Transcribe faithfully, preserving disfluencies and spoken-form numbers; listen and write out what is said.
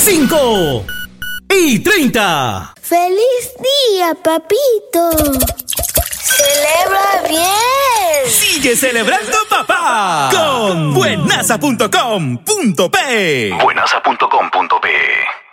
cinco y treinta. ¡Feliz día, papito! ¡Celebra bien! ¡Sigue celebrando, papá! Con buenaza punto com punto pe. buenaza punto com punto pe